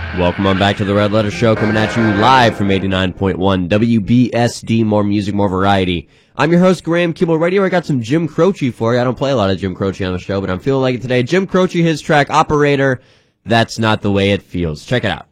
Welcome on back to the Red Letter Show, coming at you live from 89.1 WBSD, more music, more variety. I'm your host, Graham Keeble Radio. I got some Jim Croce for you. I don't play a lot of Jim Croce on the show, but I'm feeling like it today. Jim Croce, his track, Operator, That's Not the Way It Feels. Check it out.